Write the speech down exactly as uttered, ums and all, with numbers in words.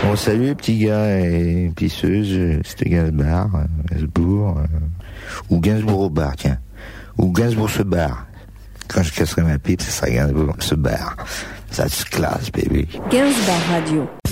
Bon, salut les petits gars et pisseuses, c'était Gainsbourg, Gainsbourg, euh, ou Gainsbourg au bar, tiens. Ou Gainsbourg se barre. Quand je casserai ma pipe, ça sera Gainsbourg se barre. Ça se classe, baby. Gainsbourg Radio.